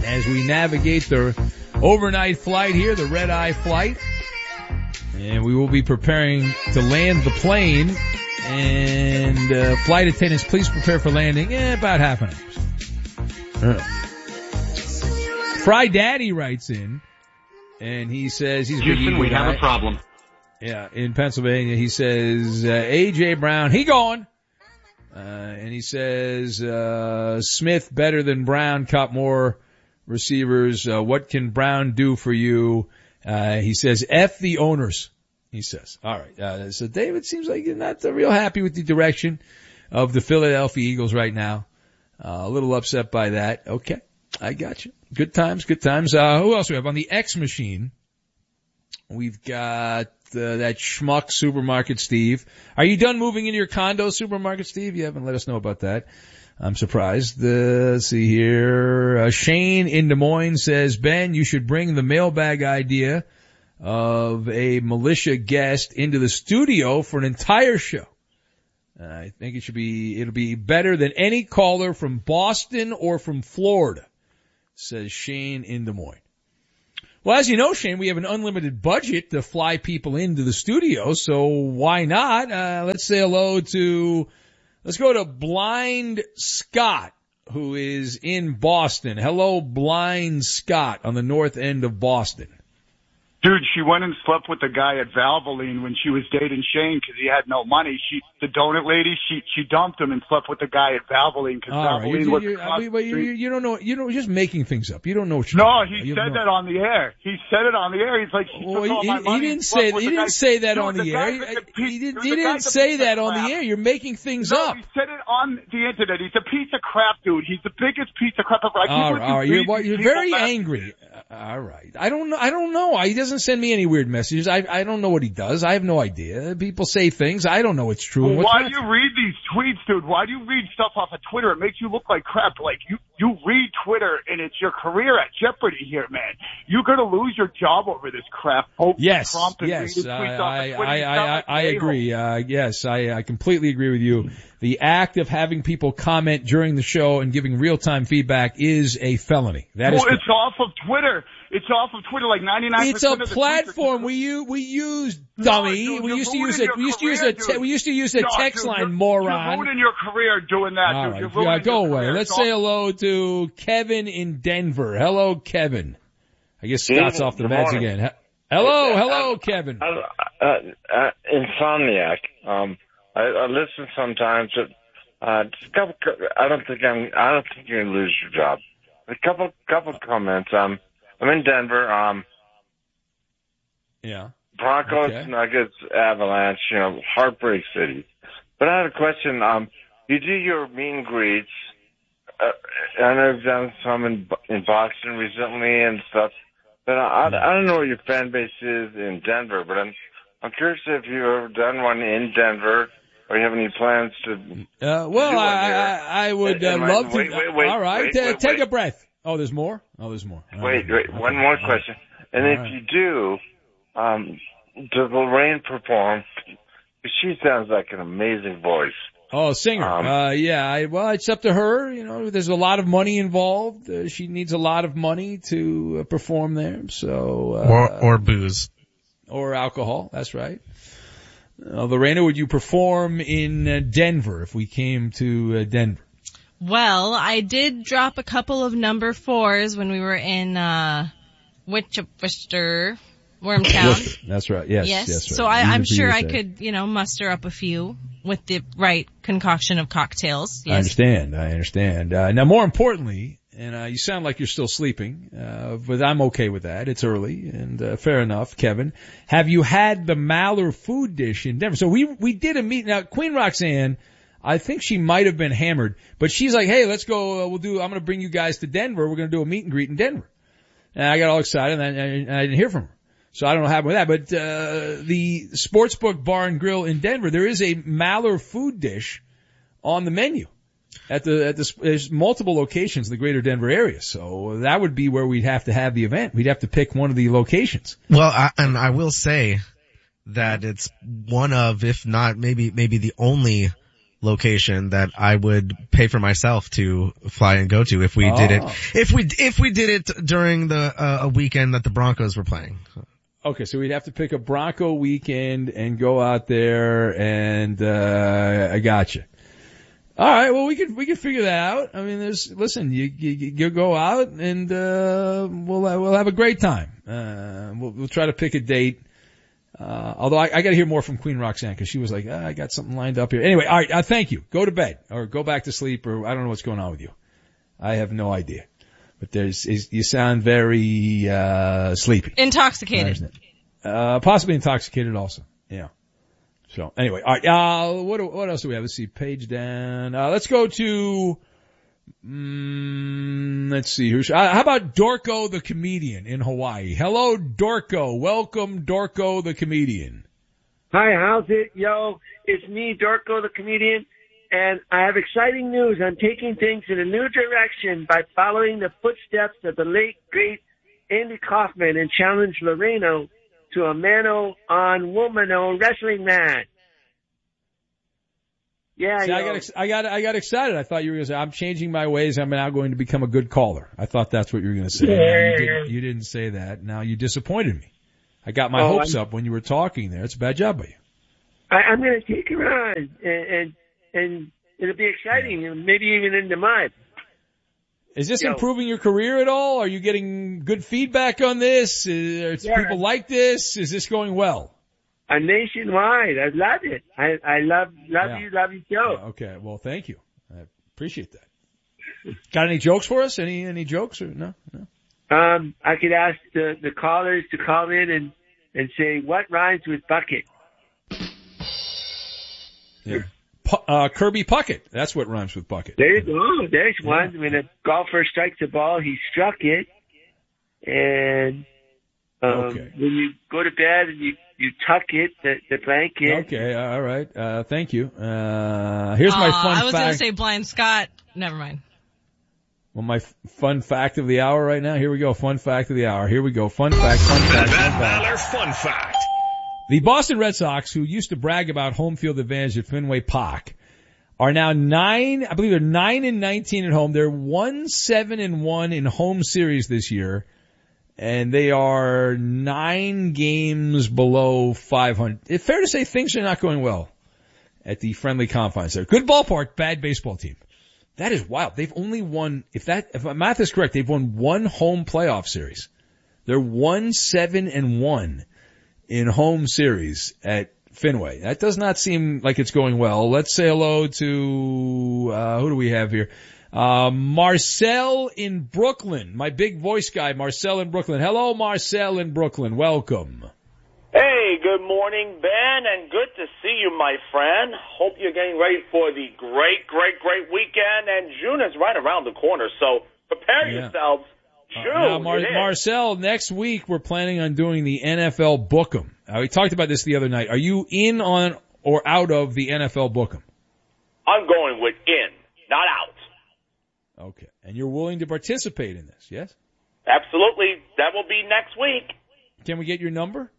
as we navigate the overnight flight here, the red-eye flight. And we will be preparing to land the plane. And flight attendants, please prepare for landing in about half an hour. Fry Daddy writes in, and he says he's Houston, we have a problem. Yeah, in Pennsylvania, he says A.J. Brown, he going. And he says Smith better than Brown, caught more receivers. What can Brown do for you? He says F the owners. He says. All right. So David seems like you're not real happy with the direction of the Philadelphia Eagles right now. A little upset by that. Okay. I got you. Good times, good times. Who else do we have on the X machine? We've got that schmuck Supermarket Steve. Are you done moving into your condo, Supermarket Steve? You haven't let us know about that. I'm surprised. Let's see here. Shane in Des Moines says, Ben, you should bring the mailbag idea of a militia guest into the studio for an entire show. I think it'll be better than any caller from Boston or from Florida, says Shane in Des Moines. Well, as you know, Shane, we have an unlimited budget to fly people into the studio, so why not? Let's go to Blind Scott, who is in Boston. Hello, Blind Scott on the north end of Boston. Dude, she went and slept with the guy at Valvoline when she was dating Shane because he had no money. The donut lady, she dumped him and slept with the guy at Valvoline because Valvoline was across the street. You don't know, you're just making things up. You don't know what you're No, talking he about. said that on the air. He said it on the air. He's like, she took all my money. He didn't say that on the air. He didn't say that on the air. You're making things up. He said it on the internet. He's a piece of crap, dude. He's the biggest piece of crap ever. All right. You're very angry. All right. I don't know. He doesn't send me any weird messages. I don't know what he does. I have no idea. People say things. I don't know what's true. Well, why do you read these tweets, dude? Why do you read stuff off of Twitter? It makes you look like crap. Like, you read Twitter and it's your career at jeopardy here, man. You're gonna lose your job over this crap. Yes. Trump and Yes. I agree. Yes. I completely agree with you. The act of having people comment during the show and giving real-time feedback is a felony. It's off of Twitter. It's off of Twitter like 99%. It's a platform we use, dummy. No, dude, we used to use it. the text line, moron. You're ruining your career doing that, all dude. right. Go away. Let's say hello to Kevin in Denver. Hello, Kevin. I guess Scott's off the meds again. Hello, Kevin. Insomniac. I listen sometimes. Just a couple. I don't think you're gonna lose your job. A couple comments. I'm in Denver. Yeah. Broncos, okay. Nuggets, Avalanche. Heartbreak city. But I had a question. You do your meet and greets. I know you've done some in Boston recently and stuff. But I don't know what your fan base is in Denver. But I'm curious if you've ever done one in Denver. Or you have any plans to? I would love to. Wait, all right, take a breath. Oh, there's more. Wait. One more question. And if you do, does Lorraine perform? She sounds like an amazing voice. Oh, singer. Yeah. It's up to her. There's a lot of money involved. She needs a lot of money to perform there. So. Or booze. Or alcohol. That's right. Lorena, would you perform in Denver if we came to Denver? Well, I did drop a couple of number 4s when we were in Worcester, Wormtown. That's right. Yes. Right. So I'm sure I could, muster up a few with the right concoction of cocktails. Yes. I understand. Now, more importantly, and you sound like you're still sleeping, but I'm okay with that. It's early, and fair enough, Kevin. Have you had the Maller food dish in Denver? So we did a meet. Now, Queen Roxanne, I think she might have been hammered, but she's like, hey, let's go, I'm going to bring you guys to Denver. We're going to do a meet and greet in Denver. And I got all excited, and I didn't hear from her. So I don't know what happened with that, but the Sportsbook Bar and Grill in Denver, there is a Maller food dish on the menu. There's multiple locations in the greater Denver area, so that would be where we'd have to have the event. We'd have to pick one of the locations. Well, I will say that it's one of, if not maybe the only location that I would pay for myself to fly and go to if we did it. If we did it during the a weekend that the Broncos were playing. Okay, so we'd have to pick a Bronco weekend and go out there, and I gotcha. All right, well we could figure that out. I mean, you go out and we'll have a great time. We'll try to pick a date. Although I got to hear more from Queen Roxanne because she was like, I got something lined up here. Anyway, all right, thank you. Go to bed or go back to sleep, or I don't know what's going on with you. I have no idea. But you sound very sleepy. Intoxicated. Possibly intoxicated also. Yeah. So anyway, all right, what else do we have? Let's see, page down. Let's go to let's see. How about Dorco the comedian in Hawaii? Hello, Dorco. Welcome, Dorco the comedian. Hi, how's it? Yo, it's me, Dorco the comedian, and I have exciting news. I'm taking things in a new direction by following the footsteps of the late, great Andy Kaufman and challenge Loreno to a mano-on-womano wrestling match. Yeah, see, I got excited. I thought you were going to say, I'm changing my ways. I'm now going to become a good caller. I thought that's what you were going to say. Yeah. You didn't say that. Now you disappointed me. I got my hopes up when you were talking there. It's a bad job by you. I'm going to take her on, and it'll be exciting, maybe even in the mud. Is this improving your career at all? Are you getting good feedback on this? People like this? Is this going well? Nationwide. I love it. I love you, love your show. Yeah, okay. Well, thank you. I appreciate that. Got any jokes for us? Any jokes or no? I could ask the callers to call in and say, what rhymes with bucket? Yeah. Kirby Puckett. That's what rhymes with bucket. There you go. There's one. When a golfer strikes a ball, he struck it. And when you go to bed and you tuck it, the blanket. Okay, all right. Thank you. Here's my fun fact. I was going to say Blind Scott. Never mind. Well, my fun fact of the hour right now. Here we go. Fun fact of the hour. Here we go. Fun fact. Fun fact. The Boston Red Sox, who used to brag about home field advantage at Fenway Park, are now 9-19 at home. They're 1-7-1 in home series this year, and they are 9 games below 500. It's fair to say things are not going well at the friendly confines there. Good ballpark, bad baseball team. That is wild. They've only won, if my math is correct, they've won one home playoff series. They're 1-7-1 in home series at Fenway. That does not seem like it's going well. Let's say hello to, who do we have here? Marcel in Brooklyn. My big voice guy, Marcel in Brooklyn. Hello, Marcel in Brooklyn. Welcome. Hey, good morning, Ben, and good to see you, my friend. Hope you're getting ready for the great weekend, and June is right around the corner, so prepare yourselves. Now, Marcel, next week we're planning on doing the NFL Book'em. We talked about this the other night. Are you in on or out of the NFL Book'em? I'm going with in, not out. Okay. And you're willing to participate in this, yes? Absolutely. That will be next week. Can we get your number?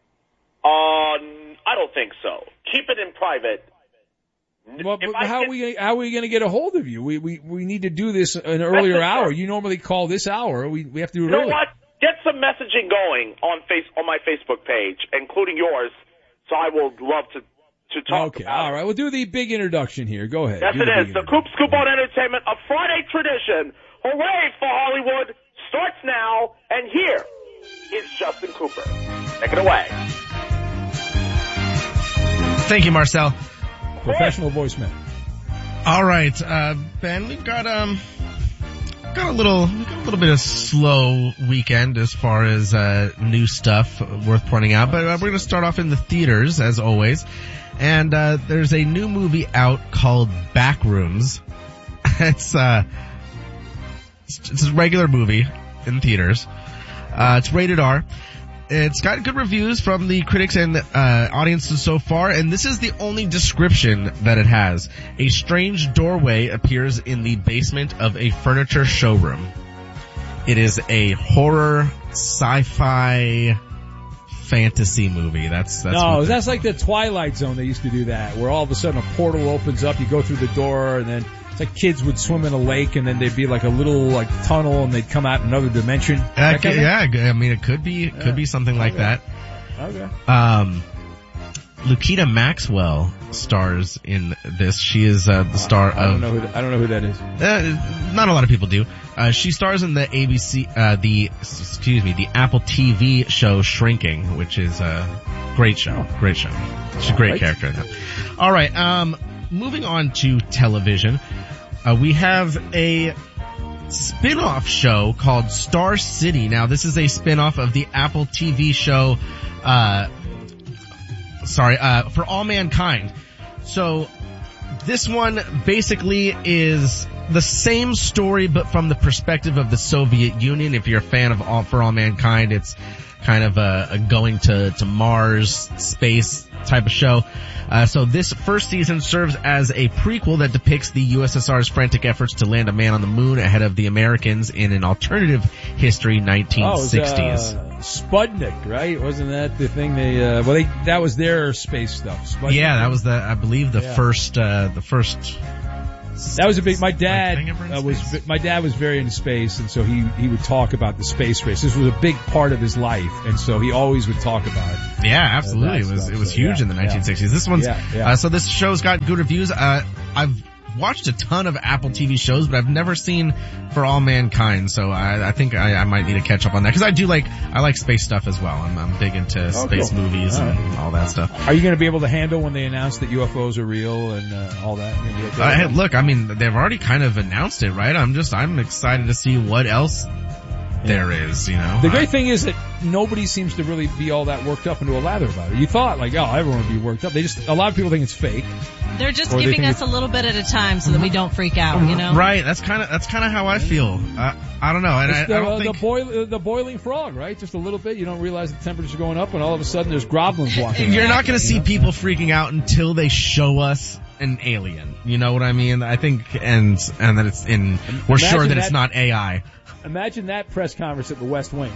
I don't think so. Keep it in private. Well, but how are we going to get a hold of you? We need to do this an earlier hour. You normally call this hour. We have to do it early. You know what? Get some messaging going on my Facebook page, including yours. So I will love to talk. Okay, about all right. We'll do the big introduction here. Go ahead. Yes, it is. The Coop Scoop on Entertainment, a Friday tradition. Hooray for Hollywood starts now, and here is Justin Cooper. Take it away. Thank you, Marcel. Professional voiceman. All right, Ben, we've got a little bit of slow weekend as far as new stuff worth pointing out, but we're going to start off in the theaters as always. And there's a new movie out called Backrooms. It's a regular movie in theaters. It's rated R. It's got good reviews from the critics and audiences so far, and this is the only description that it has. A strange doorway appears in the basement of a furniture showroom. It is a horror, sci-fi fantasy movie. That's like the Twilight Zone. They used to do that, where all of a sudden a portal opens up, you go through the door, and then it's like kids would swim in a lake, and then there'd be like a little like tunnel, and they'd come out in another dimension. I mean, it could be something like that. Okay. Lukita Maxwell stars in this. She is the star of. I don't know who that is. Not a lot of people do. She stars in the the Apple TV show Shrinking, which is a great show. Great show. She's a great character in that. All right. Moving on to television, we have a spin-off show called Star City. Now, this is a spin-off of the Apple TV show. For All Mankind. So this one basically is the same story, but from the perspective of the Soviet Union. If you're a fan of For All Mankind, it's kind of a going to Mars space type of show. So this first season serves as a prequel that depicts the USSR's frantic efforts to land a man on the moon ahead of the Americans in an alternative history 1960s. Sputnik, right? Wasn't that the thing that was their space stuff? Sputnik. Yeah, that was the first. That was a big. My dad was very into space, and so he would talk about the space race. This was a big part of his life, and so he always would talk about it. Yeah, absolutely. It was huge in the 1960s. This one's so this show's got good reviews. I've watched a ton of Apple TV shows, but I've never seen For All Mankind, so I think I might need to catch up on that, because I like space stuff as well. I'm big into space movies and all that stuff. Are you going to be able to handle when they announce that UFOs are real and all that? Look, I mean, they've already kind of announced it, right? I'm excited to see what else there is, you know. The great thing is that nobody seems to really be all that worked up into a lather about it. You thought everyone would be worked up. A lot of people think it's fake. They're just giving us a little bit at a time so that we don't freak out, you know? Right. That's kind of how I feel. I don't know. And I don't think the boiling frog, right? Just a little bit. You don't realize the temperature's going up, and all of a sudden there's goblins walking. You're not going to see people freaking out until they show us an alien. You know what I mean? I think, and that it's we're sure that it's not AI. Imagine that press conference at the West Wing.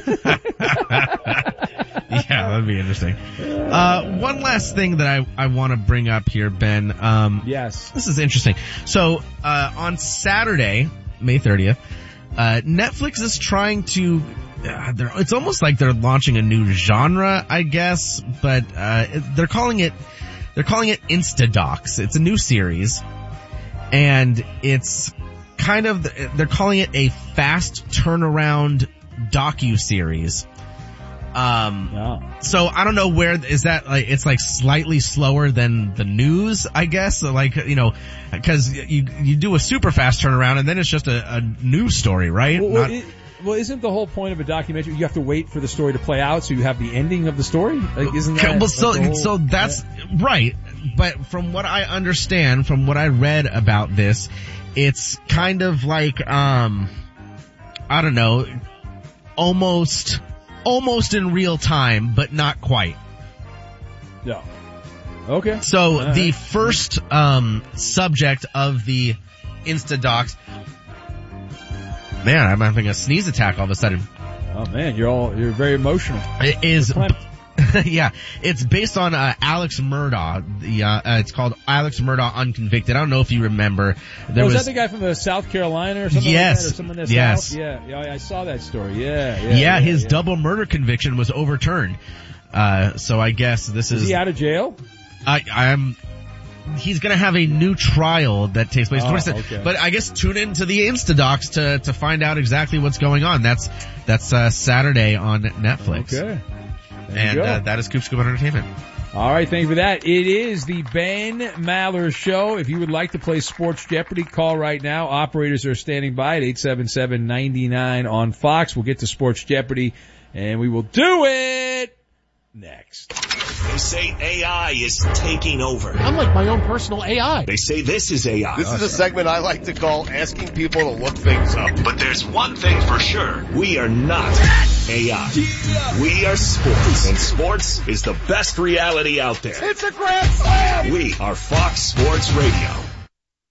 Yeah, that'd be interesting. One last thing that I want to bring up here, Ben. Yes. This is interesting. So, on Saturday, May 30th, Netflix is trying to, it's almost like they're launching a new genre, I guess, but, they're calling it Instadocs. It's a new series, and it's they're calling it a fast turnaround docu-series. So I don't know where is that, like, it's like slightly slower than the news, I guess, like, you know, cause you do a super fast turnaround and then it's just a news story, right? Well, isn't the whole point of a documentary, you have to wait for the story to play out so you have the ending of the story? Like, isn't that? Well, so that's right. But from what I understand, from what I read about this, it's kind of like, I don't know, almost in real time, but not quite. Yeah. Okay. So the first, subject of the Instadocs, man, I'm having a sneeze attack all of a sudden. Oh man, you're very emotional. It is. Yeah, it's based on Alex Murdaugh. It's called Alex Murdaugh Unconvicted. I don't know if you remember. Was that the guy from South Carolina or something? Yes. Like that, or someone in the yes. South? Yeah, I saw that story. Yeah, his double murder conviction was overturned. So I guess this is. Is he out of jail? He's gonna have a new trial that takes place. Okay. But I guess tune in to the Instadocs to find out exactly what's going on. That's Saturday on Netflix. Okay. And that is Coop Scoop Entertainment. All right, thank you for that. It is the Ben Maller Show. If you would like to play Sports Jeopardy, call right now. Operators are standing by at 877-99 on Fox. We'll get to Sports Jeopardy, and we will do it next. They say AI is taking over. I'm like my own personal AI. They say this is AI. This is a segment I like to call asking people to look things up. But there's one thing for sure. We are not AI. We are sports. And sports is the best reality out there. It's a grand slam! We are Fox Sports Radio.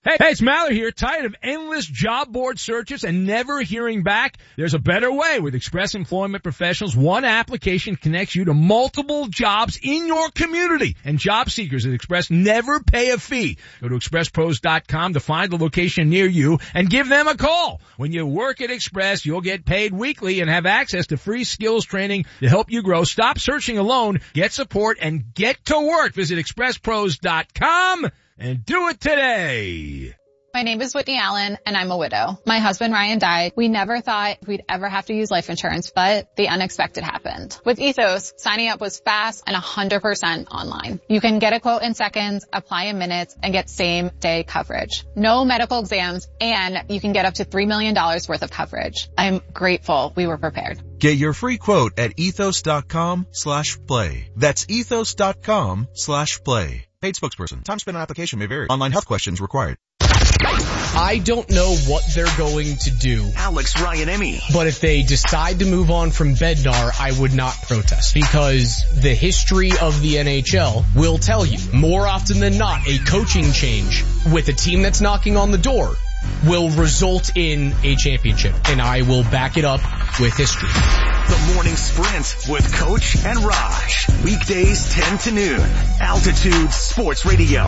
Hey, it's Mallory here. Tired of endless job board searches and never hearing back? There's a better way. With Express Employment Professionals, one application connects you to multiple jobs in your community. And job seekers at Express never pay a fee. Go to expresspros.com to find the location near you and give them a call. When you work at Express, you'll get paid weekly and have access to free skills training to help you grow. Stop searching alone. Get support and get to work. Visit expresspros.com. And do it today. My name is Whitney Allen, and I'm a widow. My husband, Ryan, died. We never thought we'd ever have to use life insurance, but the unexpected happened. With Ethos, signing up was fast and 100% online. You can get a quote in seconds, apply in minutes, and get same-day coverage. No medical exams, and you can get up to $3 million worth of coverage. I'm grateful we were prepared. Get your free quote at ethos.com/play. That's ethos.com/play. Paid spokesperson. Time spent on application may vary. Online health questions required. I don't know what they're going to do. Alex, Ryan, Emmy. But if they decide to move on from Bednar, I would not protest. Because the history of the NHL will tell you, more often than not, a coaching change with a team that's knocking on the door will result in a championship. And I will back it up with history. The Morning Sprint with Coach and Raj. Weekdays 10 to noon. Altitude Sports Radio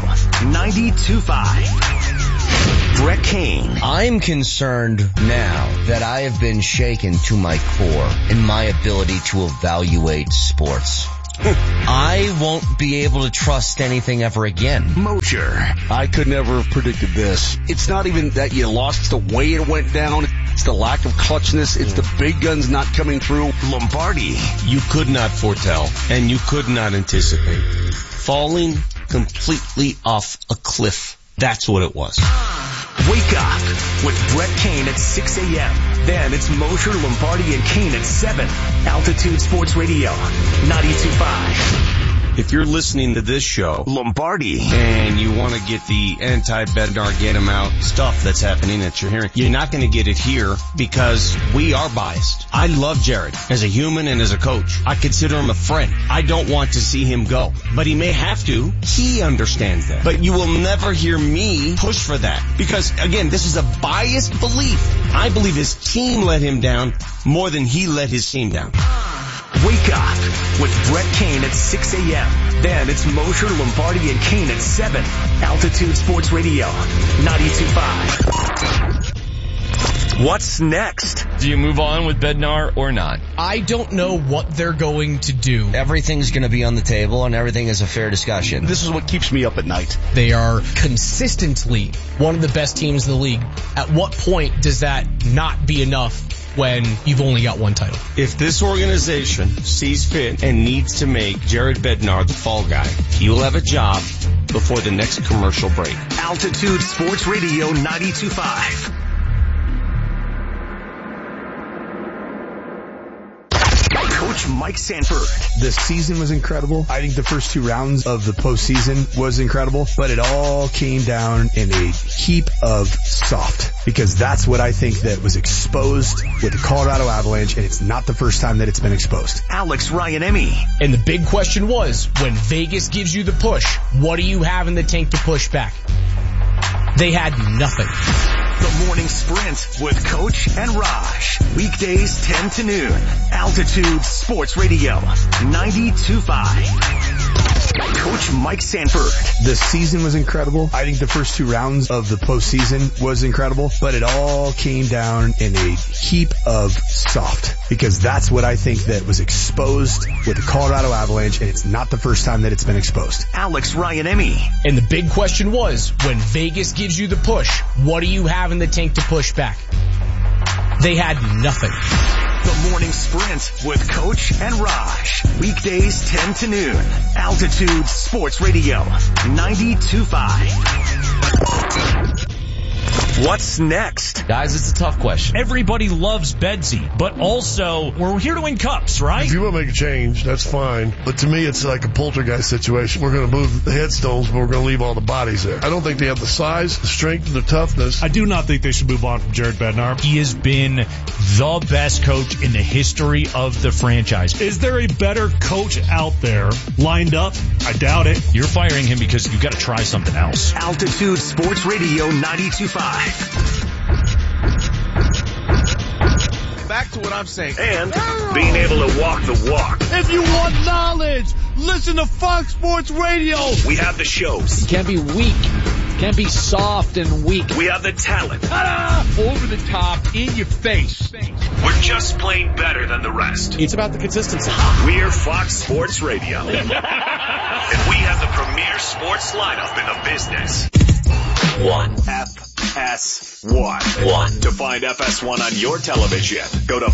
92.5. Brett Kane. I'm concerned now that I have been shaken to my core in my ability to evaluate sports. I won't be able to trust anything ever again. Mosher. I could never have predicted this. It's not even that you lost, it's the way it went down. It's the lack of clutchness. It's the big guns not coming through. Lombardi. You could not foretell, and you could not anticipate. Falling completely off a cliff. That's what it was. Wake up with Brett Kane at 6 a.m. Then it's Mosher, Lombardi, and Kane at 7. Altitude Sports Radio 92.5. If you're listening to this show, Lombardi, and you want to get the anti-Bednar, get him out stuff that's happening that you're hearing, you're not going to get it here because we are biased. I love Jared as a human and as a coach. I consider him a friend. I don't want to see him go, but he may have to. He understands that. But you will never hear me push for that because, again, this is a biased belief. I believe his team let him down more than he let his team down. Wake up with Brett Kane at 6 a.m. Then it's Mosher, Lombardi, and Kane at 7. Altitude Sports Radio 92.5. What's next? Do you move on with Bednar or not? I don't know what they're going to do. Everything's going to be on the table and everything is a fair discussion. This is what keeps me up at night. They are consistently one of the best teams in the league. At what point does that not be enough when you've only got one title? If this organization sees fit and needs to make Jared Bednar the fall guy, he will have a job before the next commercial break. Altitude Sports Radio 92.5. Coach Mike Sanford. The season was incredible. I think the first two rounds of the postseason was incredible, but it all came down in a heap of soft because that's what I think that was exposed with the Colorado Avalanche, and it's not the first time that it's been exposed. Alex, Ryan, Emmy. And the big question was, when Vegas gives you the push, what do you have in the tank to push back? They had nothing. The Morning Sprint with Coach and Raj. Weekdays 10 to noon. Altitude Sports Radio 92.5. Coach Mike Sanford. The season was incredible. I think the first two rounds of the postseason was incredible, but it all came down in a heap of soft because that's what I think that was exposed with the Colorado Avalanche, and it's not the first time that it's been exposed. Alex, Ryan, Emmy. And the big question was, when Vegas gives you the push, what do you have in the tank to push back? They had nothing. The Morning Sprint with Coach and Raj. Weekdays 10 to noon. Altitude Sports Radio 92.5. What's next? Guys, it's a tough question. Everybody loves Bedsy, but also we're here to win cups, right? If you want to make a change, that's fine. But to me, it's like a poltergeist situation. We're going to move the headstones, but we're going to leave all the bodies there. I don't think they have the size, the strength, and the toughness. I do not think they should move on from Jared Bednar. He has been the best coach in the history of the franchise. Is there a better coach out there lined up? I doubt it. You're firing him because you've got to try something else. Altitude Sports Radio 92.5. Back to what I'm saying. And being able to walk the walk. If you want knowledge, listen to Fox Sports Radio. We have the shows. You can't be weak. You can't be soft and weak. We have the talent. Ta-da! Over the top, in your face. We're just plain better than the rest. It's about the consistency. We're Fox Sports Radio. And we have the premier sports lineup in the business. One. FS1. To find FS1 on your television, go to